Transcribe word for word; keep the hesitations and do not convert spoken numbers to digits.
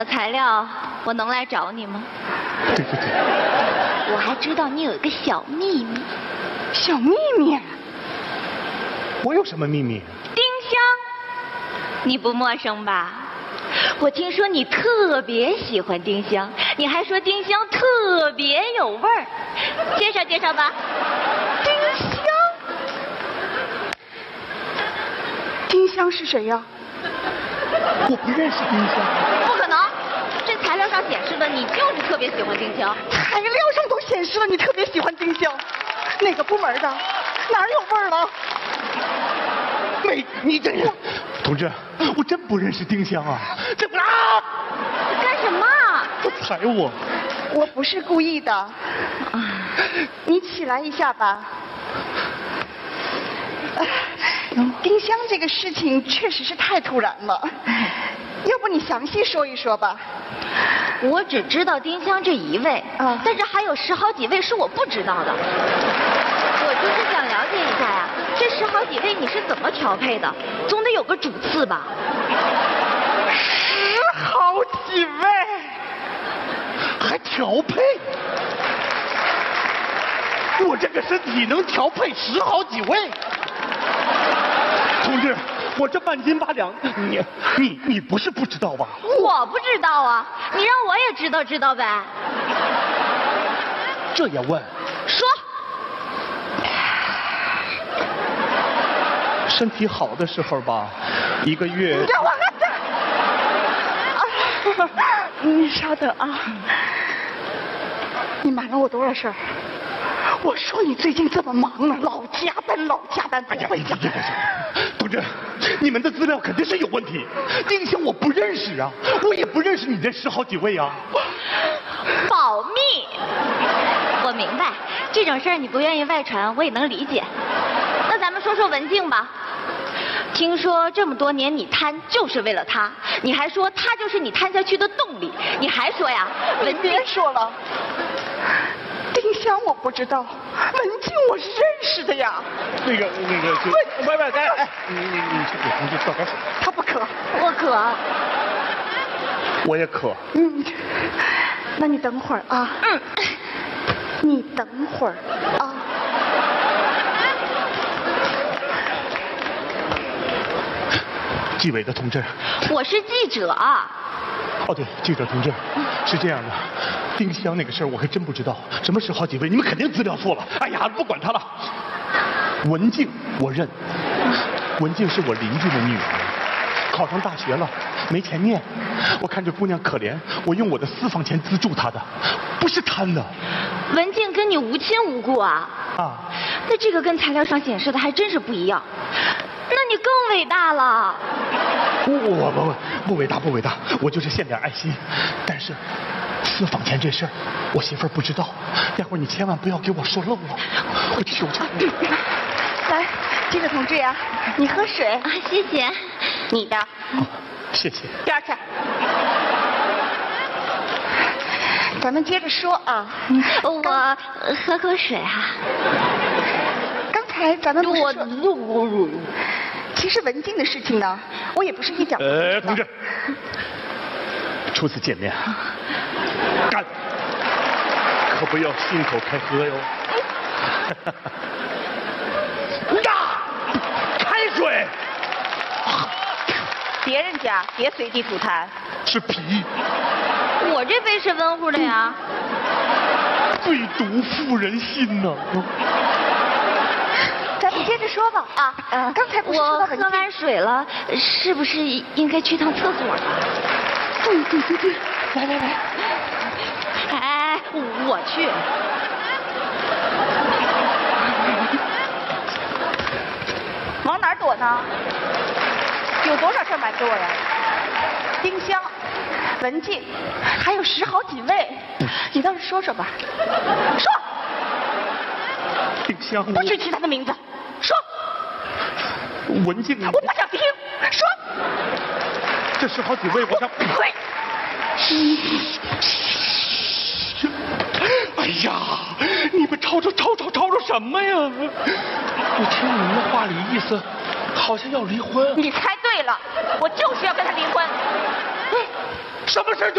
材料，我能来找你吗？ 对对对。 我还知道你有一个小秘密。 小秘密？ 我有什么秘密？ 丁香，你不陌生吧？我听说你特别喜欢丁香，你还说丁香特别有味儿，介绍介绍吧。 丁香？丁香是谁呀？ 我不认识丁香。 不可能，这材料上显示的你就是特别喜欢丁香。 材料上都显示了你特别喜欢丁香，哪个部门的？哪儿有味儿了？ 没，你这人，同志，我真不认识丁香啊！这不啊！ 干什么？ 他踩我！ 我不是故意的。你起来一下吧。丁香这个事情确实是太突然了，要不你详细说一说吧。 我只知道丁香这一位，啊，但是还有十好几位是我不知道的。我就是想了解一下呀，这十好几位你是怎么调配的？总得有个主次吧？ 十好几位， 还调配？我这个身体能调配十好几位？同志，我这半斤八两，你你你不是不知道吧？ 我不知道啊，你让我也知道知道呗。 这也问？ 说。 身体好的时候吧，一个月。 你让我看啊！你稍等啊！你瞒了我多少事儿？我说你最近这么忙呢，老加班老加班，不回家。 同志，你们的资料肯定是有问题。丁香我不认识啊，我也不认识你这十好几位啊。 保密。我明白，这种事儿你不愿意外传，我也能理解。那咱们说说文静吧。听说这么多年你贪就是为了他，你还说他就是你贪下去的动力，你还说呀，文静。 别说了。丁香我不知道，文静我是认识的呀。 那个那个，喂喂喂，哎哎，你你你去给同志倒点水。 他不渴， 我渴。 我也渴。 嗯，那你等会儿啊。嗯。你等会儿啊。 纪委的同志。 我是记者。 哦对，记者同志，是这样的，丁香那个事儿我还真不知道，什么十好几位，你们肯定资料错了。哎呀，不管他了。文静我认，文静是我邻居的女儿，考上大学了，没钱念，我看这姑娘可怜，我用我的私房钱资助她的，不是贪的。 文静跟你无亲无故啊？ 啊。 那这个跟材料上显示的还真是不一样。那你更伟大了。 不不不不不伟大不伟大，我就是献点爱心。但是私房钱这事儿，我媳妇儿不知道，待会儿你千万不要给我说漏了，我求求你。 来，记者同志呀，你喝水啊，谢谢。 你的。 哦，谢谢。 边儿去。咱们接着说啊。 我喝口水啊。 刚才咱们不是说我其实文静的事情呢，我也不是一点。 呃，同志，初次见面，干，可不要信口开河哟。呀，开水。 别人家别随地吐痰。 是皮。 我这杯是温乎的呀。 最毒妇人心呐。 咱们接着说吧啊，呃，刚才不是说到我喝完水了，是不是应该去趟厕所了？ 对对对对，来来来， 哎，我去。 往哪儿躲呢？有多少事儿瞒着我呀？丁香、文静，还有十好几位，你倒是说说吧。说。 丁香， 不许提他的名字。说。 文静， 我不想听。说。 这十好几位，我想。 呸！ 哎呀，你们吵吵吵吵吵吵什么呀？我听你们的话里意思，好像要离婚。 你猜对了，我就是要跟他离婚。 什么事就